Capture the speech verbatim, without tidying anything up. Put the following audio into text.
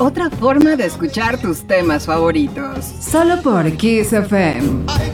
otra forma de escuchar tus temas favoritos. Solo por Kiss F M.